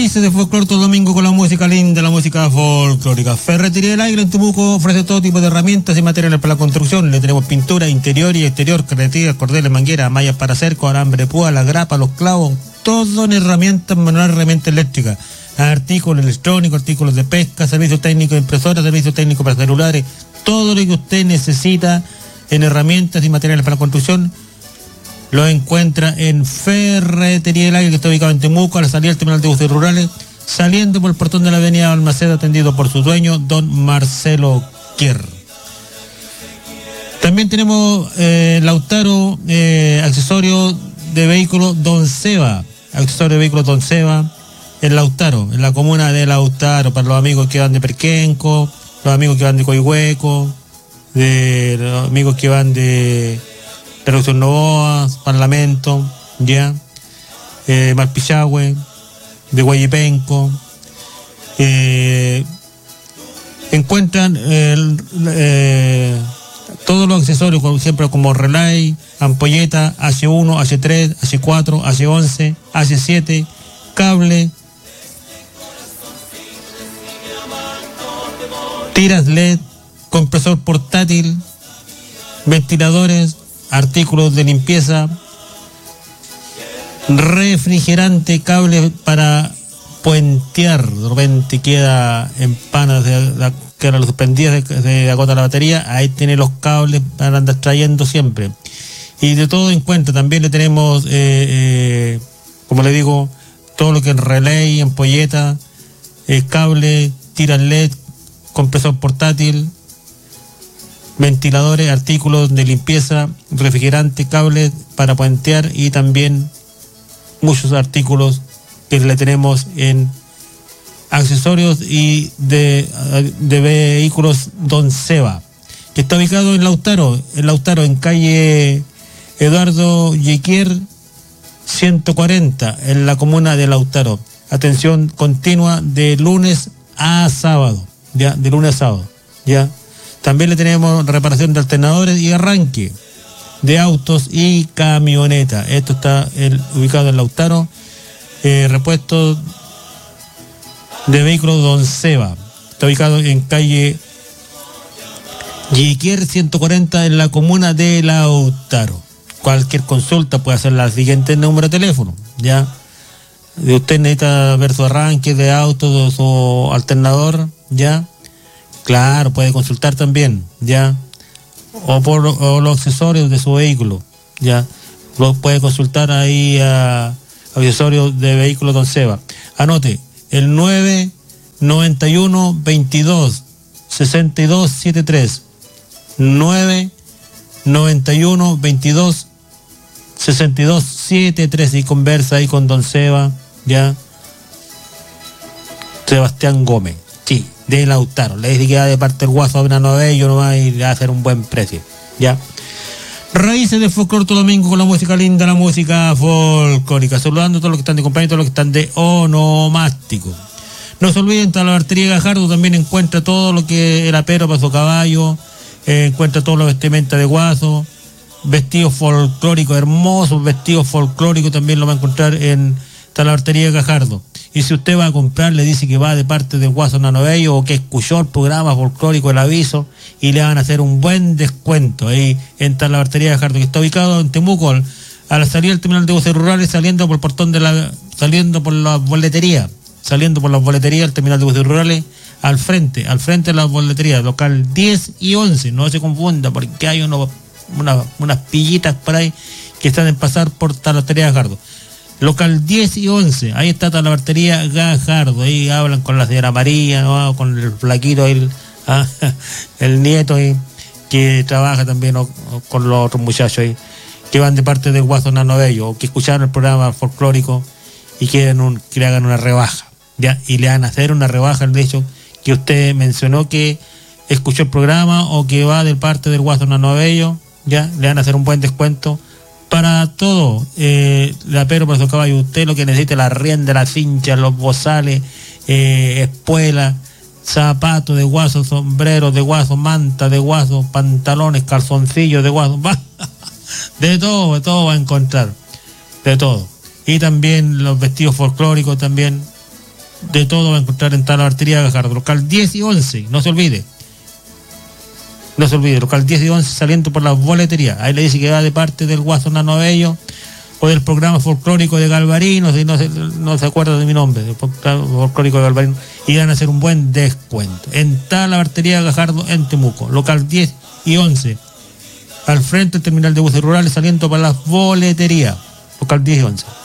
Raíces de folclore todo domingo con la música linda, la música folclórica. Ferretería del Aire en Temuco ofrece todo tipo de herramientas y materiales para la construcción. Le tenemos pintura interior y exterior, carretillas, cordeles, mangueras, mallas para cerco, alambre, púa, la grapa, los clavos, todo en herramientas manuales, herramientas eléctricas, artículos electrónicos, artículos de pesca, servicios técnicos de impresoras, servicios técnicos para celulares, todo lo que usted necesita en herramientas y materiales para la construcción. Lo encuentra en Ferretería del Aire, que está ubicado en Temuco, a la salida del terminal de buses rurales, saliendo por el portón de la avenida Balmaceda, atendido por su dueño, don Marcelo Kier. También tenemos Lautaro, accesorio de vehículos Don Seba, accesorio de vehículos Don Seba, en Lautaro, en la comuna de Lautaro, para los amigos que van de Perquenco, los amigos que van de Coihueco, de los amigos que van de Reducción Novoa, Parlamento, ya, Malpichahue, de Guayipenco. Encuentran todos los accesorios, por ejemplo, como relay, ampolleta, H1, H3, H4, H11, H7, cable, tiras LED, compresor portátil, ventiladores, artículos de limpieza, refrigerante, cable para puentear. De repente queda en panas, que los suspendidas se agota la batería, ahí tiene los cables para andar trayendo siempre. Y de todo en cuenta, también le tenemos, como le digo, todo lo que es relay, ampolleta, cable, tiras LED, compresor portátil, ventiladores, artículos de limpieza, refrigerante, cables para puentear y también muchos artículos que le tenemos en accesorios y de vehículos Don Seba, que está ubicado en Lautaro, en calle Eduardo Yequier 140, en la comuna de Lautaro. Atención continua de lunes a sábado, ya, de lunes a sábado, ya. También le tenemos reparación de alternadores y arranque de autos y camionetas. Esto está ubicado en Lautaro. Repuesto de vehículos Don Seba. Está ubicado en calle Yequier 140, en la comuna de Lautaro. Cualquier consulta puede hacer la siguiente número de teléfono. Ya, de usted necesita ver su arranque de autos o su alternador, ya. Claro, puede consultar también, ya, o los accesorios de su vehículo, ya, lo puede consultar ahí a accesorios de vehículos Don Seba. Anote, el 991 22 62 73, 991 22 62 73, y conversa ahí con Don Seba, ya, Sebastián Gómez, sí, de Lautaro. Le dice que va de parte del Guaso a Venano Bello nomás y le va a hacer un buen precio, ya. Raíces de folclore todo domingo con la música linda, la música folclórica. Saludando a todos los que están de compañía, todos los que están de onomástico. No se olviden, Talabartería Gajardo también encuentra todo lo que era pero para su caballo, encuentra todos los vestimentas de Guaso, vestidos folclóricos, hermosos vestidos folclóricos, también lo va a encontrar en Talabartería Gajardo. Y si usted va a comprar, le dice que va de parte de Guaso Nanobello o que escuchó el programa folclórico El Aviso, y le van a hacer un buen descuento ahí en Talabartería Gajardo, que está ubicado en Temuco, a la salida del terminal de buses rurales, saliendo por el portón saliendo por la boletería del terminal de buses rurales, al frente de la boletería, local 10 y 11, no se confunda, porque hay unas pillitas por ahí que están en pasar por Talabartería Gajardo. Local 10 y 11, ahí está Talabartería Gajardo, ahí hablan con la señora María, ¿no? Con el flaquito, el nieto ahí, que trabaja también, o con los otros muchachos ahí, que van de parte del Guaso Nanobello, o que escucharon el programa folclórico y quieren que le hagan una rebaja, ¿ya? Y le van a hacer una rebaja, de hecho, que usted mencionó que escuchó el programa o que va de parte del Guaso Nanobello, ¿ya? Le van a hacer un buen descuento para todo, la pero para su caballo. Usted lo que necesita, la rienda, la cincha, los bozales, espuela, zapatos de Guaso, sombreros de Guaso, manta de Guaso, pantalones, calzoncillos de Guaso, de todo va a encontrar, de todo. Y también los vestidos folclóricos también, de todo va a encontrar en Talabartería Gajardo, local 10 y 11, no se olvide, local 10 y 11, saliendo por la boletería. Ahí le dice que va de parte del Guaso Nano Bello o del programa folclórico de Galvarín, no se acuerda de mi nombre, del programa folclórico de Galvarín, y van a hacer un buen descuento. En Talabartería Gajardo, en Temuco, local 10 y 11, al frente del terminal de buses rurales, saliendo para la boletería, local 10 y 11.